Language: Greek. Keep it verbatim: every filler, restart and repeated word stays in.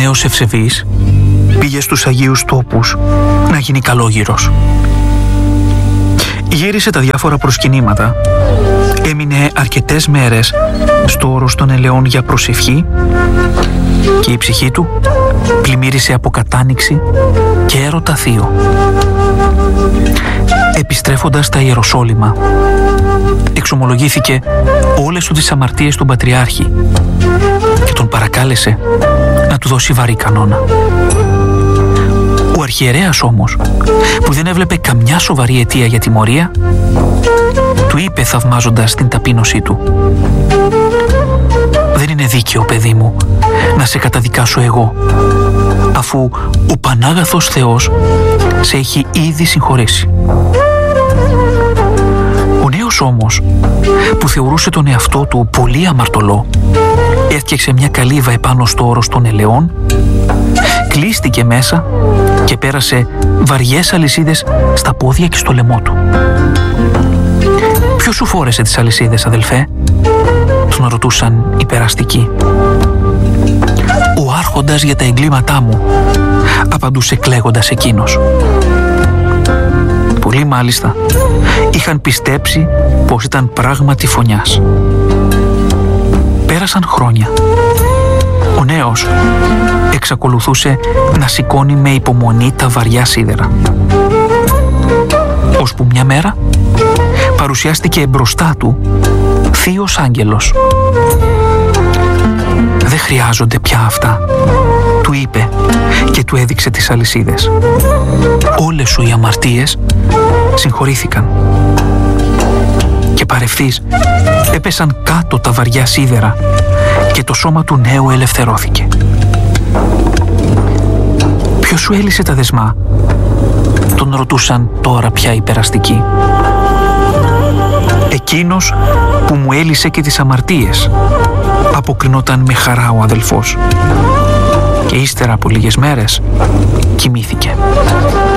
νέος ευσεβής πήγε στους Αγίους Τόπους να γίνει καλόγυρος. Γύρισε τα διάφορα προσκυνήματα, έμεινε αρκετές μέρες στο όρος των ελαιών για προσευχή και η ψυχή του πλημμύρισε από κατάνοιξη και έρωτα θείο. Επιστρέφοντας στα Ιεροσόλυμα, εξομολογήθηκε όλες του τις αμαρτίες στον Πατριάρχη και τον παρακάλεσε να του δώσει βαρύ κανόνα. Ο αρχιερέας όμως, που δεν έβλεπε καμιά σοβαρή αιτία για τιμωρία, του είπε θαυμάζοντας την ταπείνωσή του: «Δεν είναι δίκαιο, παιδί μου, να σε καταδικάσω εγώ, αφού ο Πανάγαθος Θεός σε έχει ήδη συγχωρέσει». Ο νέος όμως, που θεωρούσε τον εαυτό του πολύ αμαρτωλό, έφτιαξε μια καλύβα επάνω στο όρος των ελαιών, κλείστηκε μέσα και πέρασε βαριές αλυσίδες στα πόδια και στο λαιμό του. «Ποιος σου φόρεσε τις αλυσίδες, αδελφέ?» τον ρωτούσαν οι περαστικοί. «Ο άρχοντας για τα εγκλήματά μου», απαντούσε κλαίγοντας εκείνος. Πολλοί μάλιστα είχαν πιστέψει πως ήταν πράγματι φωνιάς. Πέρασαν χρόνια. Ο νέος εξακολουθούσε να σηκώνει με υπομονή τα βαριά σίδερα. Ώσπου μια μέρα παρουσιάστηκε μπροστά του θείος άγγελος. «Δεν χρειάζονται πια αυτά», του είπε και του έδειξε τις αλυσίδες. «Όλες σου οι αμαρτίες συγχωρήθηκαν». Και παρευθείς έπεσαν κάτω τα βαριά σίδερα και το σώμα του νέου ελευθερώθηκε. «Ποιος σου έλυσε τα δεσμά?» τον ρωτούσαν τώρα πια οι περαστικοί. «Εκείνος που μου έλυσε και τις αμαρτίες», αποκρινόταν με χαρά ο αδελφός. Και ύστερα από λίγες μέρες κοιμήθηκε.